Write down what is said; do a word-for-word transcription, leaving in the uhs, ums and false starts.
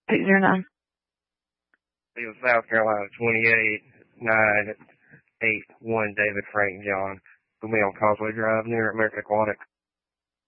eight zero nine. Leave South Carolina, twenty-eight nine eight one, David Frank John. We'll be on Causeway Drive near American Aquatic.